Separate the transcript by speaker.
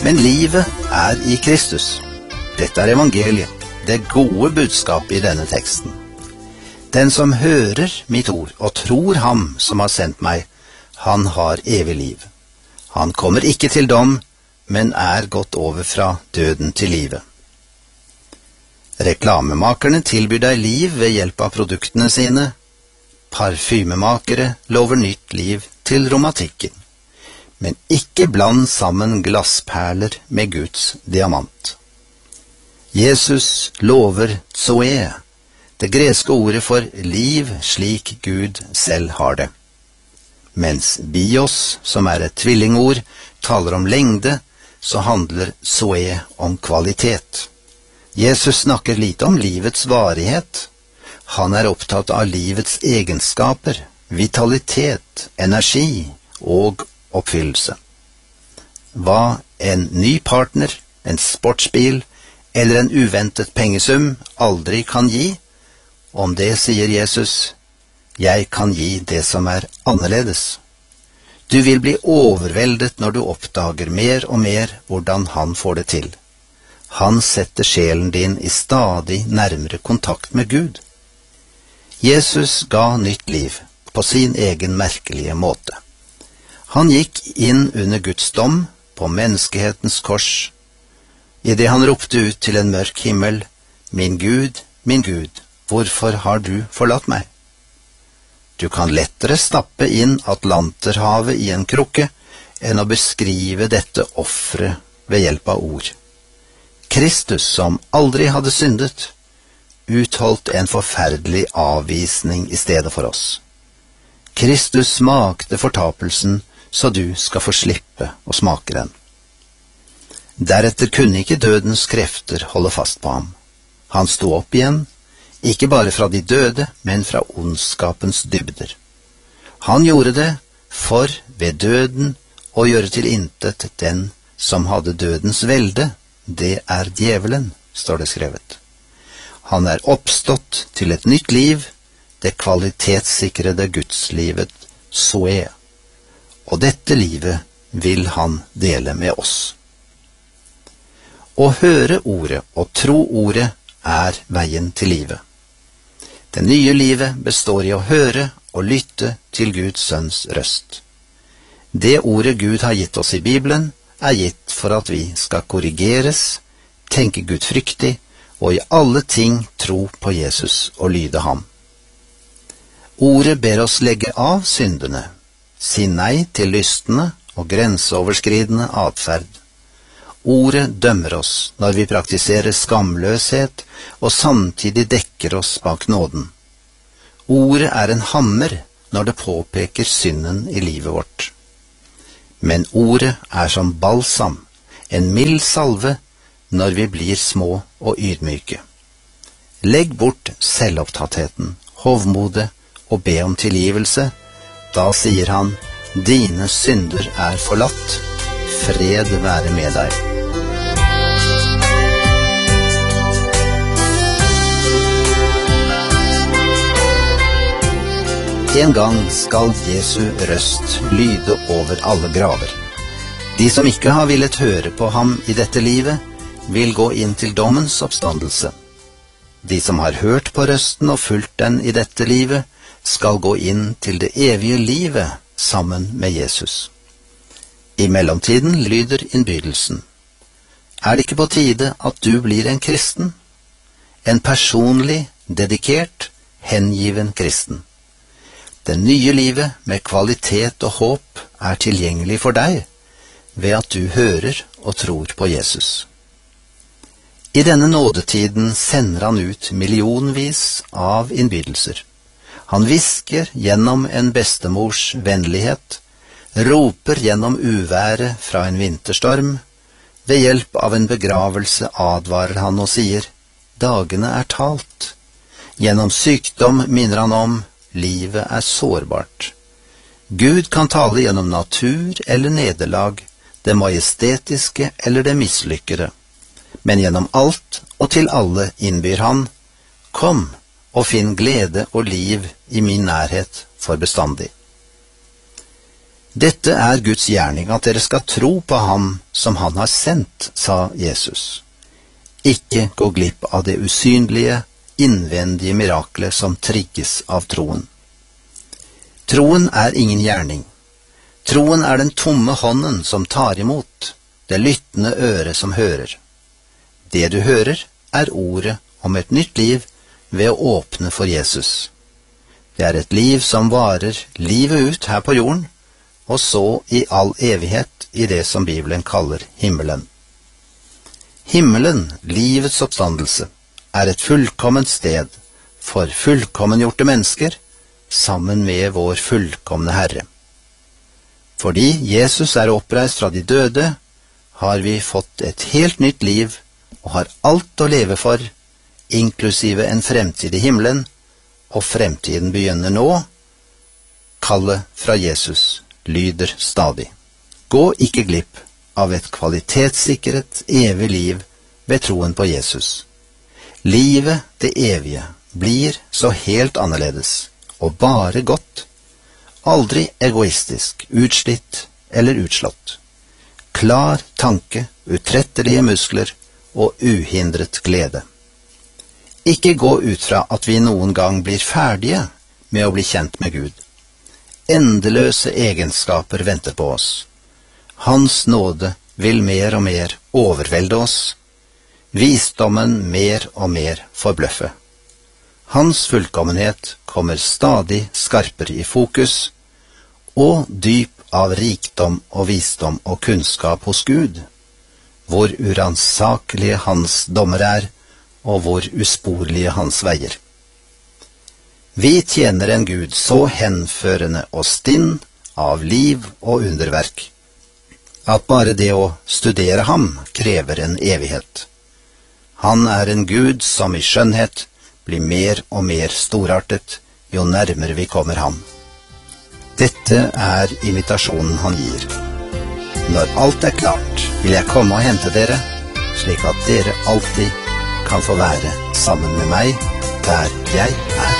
Speaker 1: Men livet er i Kristus. Dette er evangeliet, det gode budskapet i denne teksten. Den som hører mitt ord og tror ham som har sendt meg, han har evig liv. Han kommer ikke til dom, men er gått over fra døden til livet. Reklamemakerne tilbyr deg liv ved hjelp av produktene sine. Parfymemakere lover nytt liv til romantikken. Men ikke bland sammen glassperler med Guds diamant. Jesus lover zoe, det greske ordet for liv slik Gud selv har det. Mens bios, som er et tvillingord, taler om lengde, så handler zoe om kvalitet. Jesus snakker lite om livets varighet. Han er opptatt av livets egenskaper, vitalitet, energi og oppfyllelse. Hva en ny partner, en sportsbil eller en uventet pengesum aldri kan gi, om det sier Jesus, jeg kan gi det som er annerledes. Du vil bli overveldet når du oppdager mer og mer hvordan han får det til. Han setter sjelen din i stadig nærmere kontakt med Gud. Jesus ga nytt liv på sin egen merkelige måte. Han gikk inn under Guds dom på menneskehetens kors, i det han ropte ut til en mørk himmel, min Gud, hvorfor har du forlatt meg? Du kan lettere stappe inn Atlanterhavet i en krukke enn å beskrive dette offeret ved hjelp av ord. Kristus, som aldri hadde syndet, utholdt en forferdelig avvisning i stedet for oss. Kristus smakte fortapelsen, så du skal få slippe å smake den. Deretter kunne ikke dødens krefter holde fast på ham. Han sto opp igjen, ikke bare fra de døde, men fra ondskapens dybder. Han gjorde det for ved døden å gjøre til intet den som hadde dødens velde, det er djevelen, står det skrevet. Han er oppstått til et nytt liv, det kvalitetssikrede gudslivet zoe. Og dette livet vil han dele med oss. Å høre ordet og tro ordet er veien til livet. Det nye livet består i å høre og lytte til Guds sønns røst. Det ordet Gud har gitt oss i Bibelen er gitt for at vi skal korrigeres, tenke gudfryktig og i alle ting tro på Jesus og lyde ham. Ordet ber oss legge av syndene, si nei til lystne og grenseoverskridende atferd. Ordet dømmer oss når vi praktiserer skamløshet og samtidig dekker oss bak nåden. Ordet er en hammer når det påpeker synden i livet vårt. Men ordet er som balsam, en mild salve når vi blir små og ydmyke. Legg bort selvopptattheten, hovmodet og be om tilgivelse. Da sier han, dine synder er forlatt, fred være med deg. En gang skal Jesu røst lyde over alle graver. De som ikke har villet høre på ham i dette livet, vil gå inn til dommens oppstandelse. De som har hørt på røsten og fulgt den i dette livet, skal gå inn til det evige livet sammen med Jesus. I mellomtiden lyder innbydelsen. Er det ikke på tide at du blir en kristen? En personlig, dedikert, hengiven kristen. Det nye livet med kvalitet og håp er tilgjengelig for deg ved at du hører og tror på Jesus. I denne nådetiden sender han ut millionvis av innbydelser. Han hvisker gjennom en bestemors vennlighet, roper gjennom uværet fra en vinterstorm, ved hjelp av en begravelse advarer han og sier, dagene er talt. Gjennom sykdom minner han om, livet er sårbart. Gud kan tale gjennom natur eller nederlag, det majestetiske eller det mislykkede. Men gjennom alt og til alle innbyr han, kom og finn glede og liv i min nærhet for bestandig. Dette er Guds gjerning, at dere skal tro på ham som han har sendt, sa Jesus. Ikke gå glipp av det usynlige, innvendige miraklet som trigges av troen. Troen er ingen gjerning. Troen er den tomme hånden som tar imot, det lyttende øret som hører. Det du hører, er ordet om et nytt liv ved å åpne for Jesus. Det er et liv som varer livet ut her på jorden, og så i all evighet i det som Bibelen kaller himmelen. Himmelen, livets oppstandelse, er et fullkomment sted for fullkommengjorte mennesker sammen med vår fullkomne Herre. Fordi Jesus er oppreist fra de døde, har vi fått et helt nytt liv og har alt å leve for, inklusive en fremtid i himmelen, og fremtiden begynner nå. Kallet fra Jesus lyder stadig. Gå ikke glipp av et kvalitetssikret, evig liv ved troen på Jesus. Livet, det evige, blir så helt annerledes, og bare godt. Aldri egoistisk, utslitt eller utslått. Klar tanke, utrettelige muskler og uhindret glede. Ikke gå ut fra at vi noen gang blir ferdige med å bli kjent med Gud. Endeløse egenskaper venter på oss. Hans nåde vil mer og mer overvelde oss, visdommen mer og mer forbløffe. Hans fullkommenhet kommer stadig skarpere i fokus, og dyp av rikdom og visdom og kunnskap hos Gud, hvor uransakelige hans dommer er, og hvor usporlige hans veier. Vi tjener en Gud så henførende og stinn av liv og underverk, at bare det å studere ham krever en evighet. Han er en Gud som i skjønnhet blir mer og mer storartet jo nærmere vi kommer ham. Dette er invitasjonen han gir. Når alt er klart, vil jeg komme og hente dere, slik at dere alltid kan få være sammen med meg der jeg er.